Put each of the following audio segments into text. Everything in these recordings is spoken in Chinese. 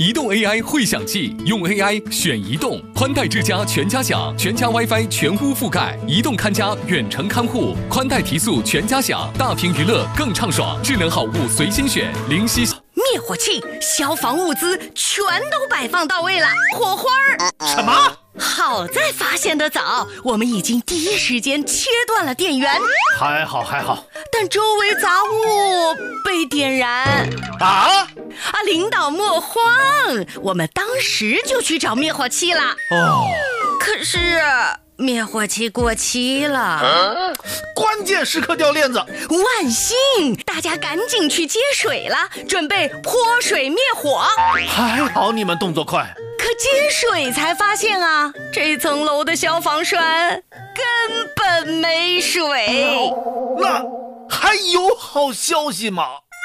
移动 AI 会享器，用 AI 选移动，宽带之家全家享，全家 WiFi 全屋覆盖，移动看家远程看护，宽带提速全家享，大屏娱乐更畅爽，智能好物随心选，零息。 灭火器、消防物资全都摆放到位了，火花儿。 什么？ 好在发现得早，我们已经第一时间切断了电源。 还好， 但周围杂物被点燃。领导莫慌，我们当时就去找灭火器了。可是灭火器过期了， 关键时刻掉链子。 万幸，大家赶紧去接水了，准备泼水灭火。 还好你们动作快。 可接水才发现啊，这层楼的消防栓根本没水。 那还有好消息吗？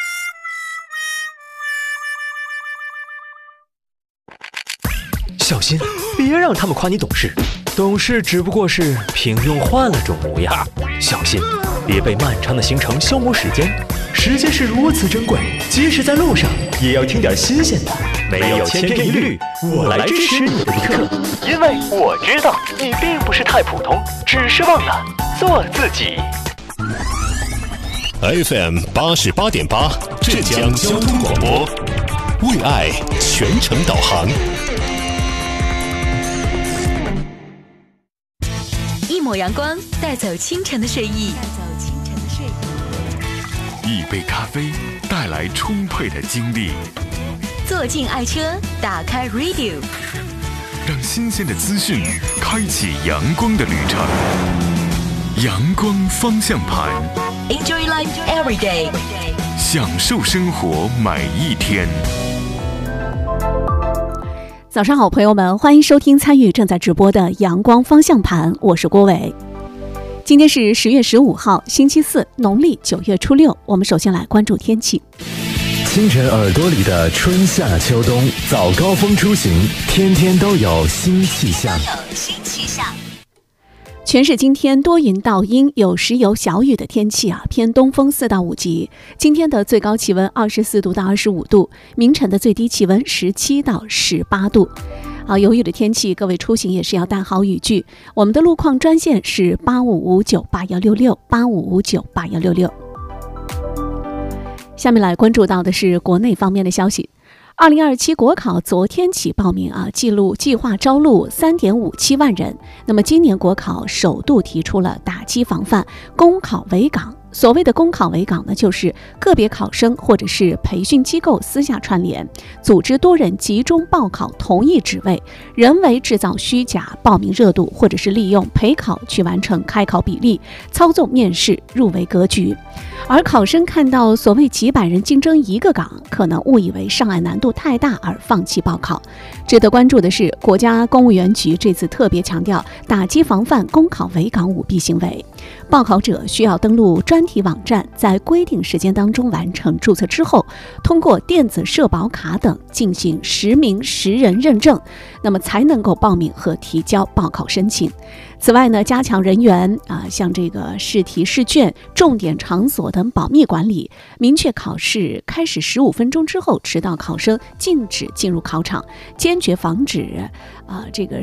小心，别让他们夸你懂事，懂事只不过是平庸换了种模样。小心，别被漫长的行程消磨时间，时间是如此珍贵，即使在路上也要听点新鲜的。没有千篇一律，我来支持你的一刻，因为我知道你并不是太普通，只是忘了做自己。 FM 88.8，浙江交通广播，为爱全程导航。 一抹阳光，带走清晨的睡意； 一杯咖啡，带来充沛的精力。 坐进爱车，打开 Radio， 让新鲜的资讯开启阳光的旅程。阳光方向盘 Enjoy life every day， 享受生活每一天。 早上好，朋友们，欢迎收听参与正在直播的阳光方向盘，我是郭伟。今天是10月15号，星期四，农历9月初6。我们首先来关注天气。 清晨耳朵里的春夏秋冬，早高峰出行，天天都有新气象。 全市今天多云到阴，有时有小雨的天气偏东风4到5级。今天的最高气温24度到25度，明晨的最低气温17到18度。有雨的天气，各位出行也是要带好雨具。我们的路况专线是85598166，85598166。下面来关注到的是国内方面的消息。2027国考昨天起报名计划招录3.57万人。那么今年国考首度提出了打击防范，公考围岗。所谓的公考围岗呢，就是个别考生或者是培训机构私下串联，组织多人集中报考同一职位，人为制造虚假报名热度，或者是利用陪考去完成开考比例，操纵面试入围格局。而考生看到所谓几百人竞争一个岗，可能误以为上岸难度太大而放弃报考。值得关注的是，国家公务员局这次特别强调打击防范公考围岗舞弊行为。报考者需要登录专题网站，在规定时间当中完成注册之后，通过电子社保卡等进行实名实人认证，那么才能够报名和提交报考申请。此外呢，加强人员像这个试题试卷、重点场所等保密管理，明确考试开始15分钟之后迟到考生禁止进入考场，坚决防止这个